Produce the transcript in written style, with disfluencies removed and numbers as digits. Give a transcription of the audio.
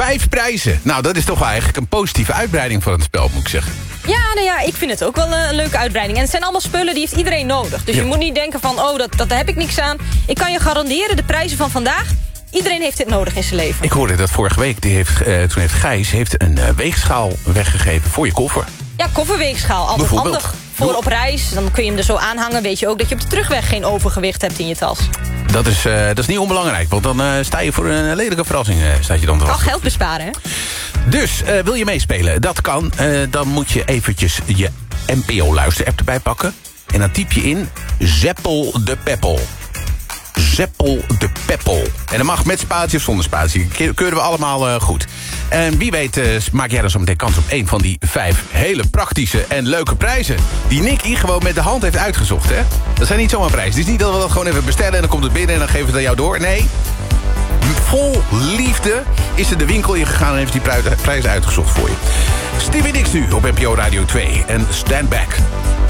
5 prijzen. Nou, dat is toch wel eigenlijk een positieve uitbreiding van het spel, moet ik zeggen. Ja, nou ja, ik vind het ook wel een leuke uitbreiding. En het zijn allemaal spullen die heeft iedereen nodig. Dus je moet niet denken van, daar heb ik niks aan. Ik kan je garanderen, de prijzen van vandaag... Iedereen heeft dit nodig in zijn leven. Ik hoorde dat vorige week, toen heeft Gijs een weegschaal weggegeven voor je koffer. Ja, kofferweegschaal, altijd handig. Voor op reis, dan kun je hem er zo aanhangen. Weet je ook dat je op de terugweg geen overgewicht hebt in je tas. Dat is niet onbelangrijk, want dan sta je voor een lelijke verrassing. Staat je dan te wachten. Kan geld besparen, hè? Dus, wil je meespelen? Dat kan. Dan moet je eventjes je NPO-luister-app erbij pakken. En dan typ je in Zeppel de Peppel. Zeppel de Peppel. En dat mag met spatie of zonder spatie. Keuren we allemaal goed. En wie weet maak jij dan zo meteen kans op een van die 5 hele praktische en leuke prijzen. Die Nicky gewoon met de hand heeft uitgezocht, hè? Dat zijn niet zomaar prijzen. Het is niet dat we dat gewoon even bestellen en dan komt het binnen en dan geven we het aan jou door. Nee, vol liefde is er de winkel in gegaan en heeft die prijzen uitgezocht voor je. Stevie Nicks nu op NPO Radio 2 en Stand Back.